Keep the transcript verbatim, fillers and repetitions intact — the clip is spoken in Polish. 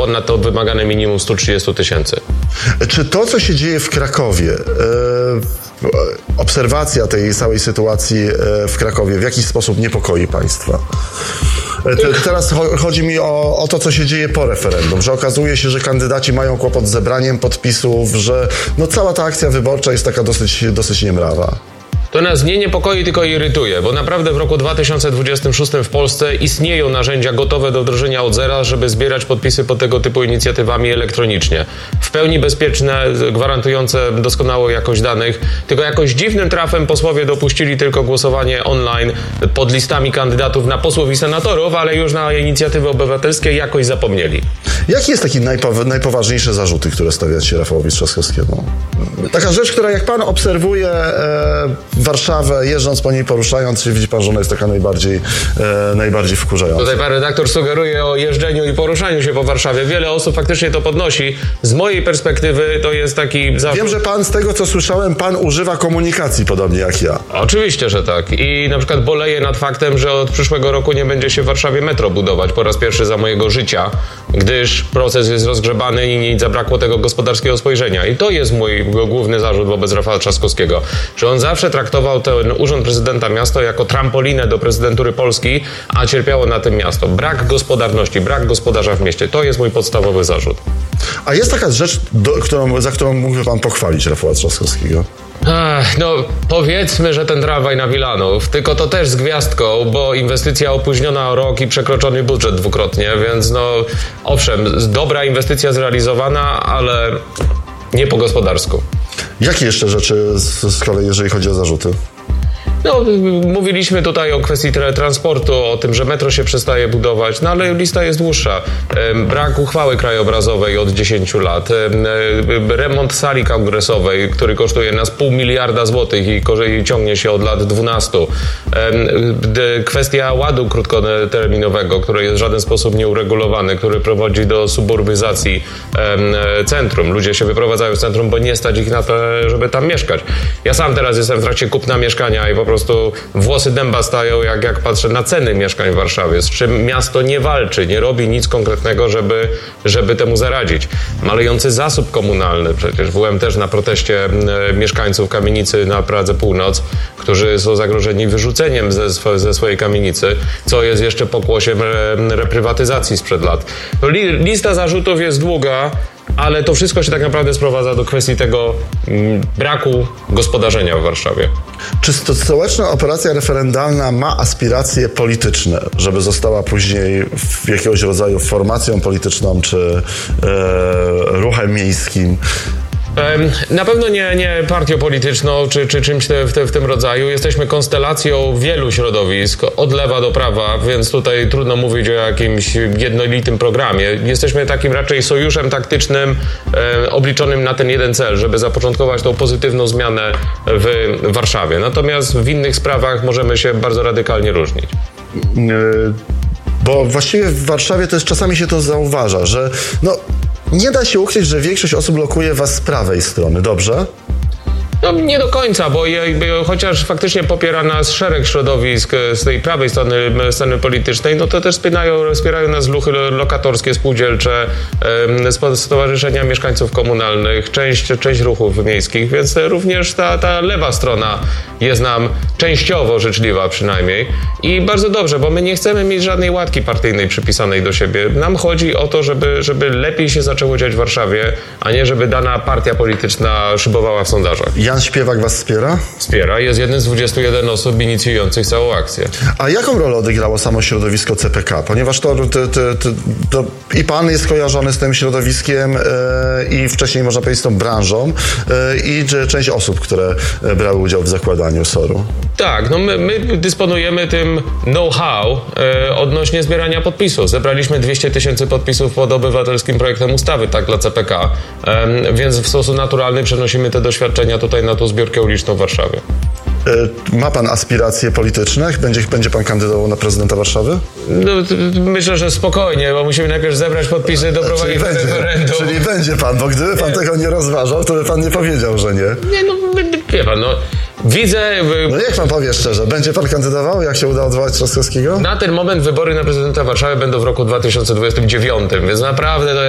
ponad to wymagane minimum sto trzydzieści tysięcy. Czy to, co się dzieje w Krakowie, yy, obserwacja tej całej sytuacji yy, w Krakowie w jakiś sposób niepokoi państwa? Te, teraz cho- chodzi mi o, o to, co się dzieje po referendum, że okazuje się, że kandydaci mają kłopot z zebraniem podpisów, że no, cała ta akcja wyborcza jest taka dosyć, dosyć niemrawa. To nas nie niepokoi, tylko irytuje, bo naprawdę w roku dwa tysiące dwudziestym szóstym w Polsce istnieją narzędzia gotowe do wdrożenia od zera, żeby zbierać podpisy pod tego typu inicjatywami elektronicznie. W pełni bezpieczne, gwarantujące doskonałą jakość danych, tylko jakoś dziwnym trafem posłowie dopuścili tylko głosowanie online pod listami kandydatów na posłów i senatorów, ale już na inicjatywy obywatelskie jakoś zapomnieli. Jaki jest taki najpo- najpoważniejsze zarzuty, które stawiacie Rafałowi Trzaskowskiemu? Taka rzecz, która jak pan obserwuje e, Warszawę, jeżdżąc po niej, poruszając się, widzi pan, że ona jest taka najbardziej, e, najbardziej wkurzająca. Tutaj pan redaktor sugeruje o jeżdżeniu i poruszaniu się po Warszawie. Wiele osób faktycznie to podnosi. Z mojej perspektywy to jest taki zarzut. Wiem, że pan, z tego co słyszałem, pan używa komunikacji podobnie jak ja. Oczywiście, że tak. I na przykład boleję nad faktem, że od przyszłego roku nie będzie się w Warszawie metro budować po raz pierwszy za mojego życia, gdyż proces jest rozgrzebany i nie zabrakło tego gospodarskiego spojrzenia. I to jest mój główny zarzut wobec Rafała Trzaskowskiego, że on zawsze traktował ten urząd prezydenta miasta jako trampolinę do prezydentury Polski, a cierpiało na tym miasto. Brak gospodarności, brak gospodarza w mieście. To jest mój podstawowy zarzut. A jest taka rzecz, do, którą, za którą mógłby pan pochwalić Rafała Trzaskowskiego? Ach, no powiedzmy, że ten tramwaj na Wilanów, tylko to też z gwiazdką, bo inwestycja opóźniona o rok i przekroczony budżet dwukrotnie, więc no owszem, dobra inwestycja zrealizowana, ale nie po gospodarsku. Jakie jeszcze rzeczy z, z kolei, jeżeli chodzi o zarzuty? No, mówiliśmy tutaj o kwestii transportu, o tym, że metro się przestaje budować, no ale lista jest dłuższa. Brak uchwały krajobrazowej od dziesięciu lat, remont sali kongresowej, który kosztuje nas pół miliarda złotych i ciągnie się od lat dwunastu. Kwestia ładu krótkoterminowego, który jest w żaden sposób nieuregulowany, który prowadzi do suburbizacji centrum. Ludzie się wyprowadzają z centrum, bo nie stać ich na to, żeby tam mieszkać. Ja sam teraz jestem w trakcie kupna mieszkania i po Po prostu włosy dęba stają, jak, jak patrzę na ceny mieszkań w Warszawie, z czym miasto nie walczy, nie robi nic konkretnego, żeby, żeby temu zaradzić. Malejący zasób komunalny, przecież byłem też na proteście e, mieszkańców kamienicy na Pradze Północ, którzy są zagrożeni wyrzuceniem ze, sw- ze swojej kamienicy, co jest jeszcze pokłosiem re, reprywatyzacji sprzed lat. No, li, lista zarzutów jest długa, ale to wszystko się tak naprawdę sprowadza do kwestii tego m, braku gospodarzenia w Warszawie. Czy stołeczna operacja referendalna ma aspiracje polityczne, żeby została później w jakiegoś rodzaju formacją polityczną czy e, ruchem miejskim? Na pewno nie, nie partią polityczną czy, czy czymś te, w, te, w tym rodzaju. Jesteśmy konstelacją wielu środowisk, od lewa do prawa, więc tutaj trudno mówić o jakimś jednolitym programie. Jesteśmy takim raczej sojuszem taktycznym e, obliczonym na ten jeden cel, żeby zapoczątkować tą pozytywną zmianę w Warszawie. Natomiast w innych sprawach możemy się bardzo radykalnie różnić. Yy, bo właściwie w Warszawie też czasami się to zauważa, że no nie da się ukryć, że większość osób lokuje was z prawej strony, dobrze? No nie do końca, bo, je, bo chociaż faktycznie popiera nas szereg środowisk z tej prawej strony sceny politycznej, no to też wspierają, wspierają nas ruchy lokatorskie, spółdzielcze, stowarzyszenia mieszkańców komunalnych, część, część ruchów miejskich, więc również ta, ta lewa strona jest nam częściowo życzliwa przynajmniej i bardzo dobrze, bo my nie chcemy mieć żadnej łatki partyjnej przypisanej do siebie. Nam chodzi o to, żeby, żeby lepiej się zaczęło dziać w Warszawie, a nie żeby dana partia polityczna szybowała w sondażach. Jan Śpiewak was wspiera? Wspiera, jest jednym z dwudziestu jeden osób inicjujących całą akcję. A jaką rolę odegrało samo środowisko C P K? Ponieważ to, to, to, to, to i pan jest kojarzony z tym środowiskiem e, i wcześniej można powiedzieć z tą branżą e, i część osób, które brały udział w zakładaniu soru. Tak, no my, my dysponujemy tym know-how e, odnośnie zbierania podpisów. Zebraliśmy dwieście tysięcy podpisów pod obywatelskim projektem ustawy, tak, dla C P K, e, więc w sposób naturalny przenosimy te doświadczenia tutaj na tą zbiórkę uliczną w Warszawie. E, ma pan aspiracje polityczne? Będzie, będzie pan kandydował na prezydenta Warszawy? No, myślę, że spokojnie, bo musimy najpierw zebrać podpisy, doprowadzić do referendum. Czyli będzie pan, bo gdyby pan tego nie rozważał, to by pan nie powiedział, że nie. Nie, no wie pan, no widzę... No niech pan powie szczerze, będzie pan kandydował, jak się uda odwołać Trzaskowskiego? Na ten moment wybory na prezydenta Warszawy będą w roku dwa tysiące dwudziestym dziewiątym, więc naprawdę to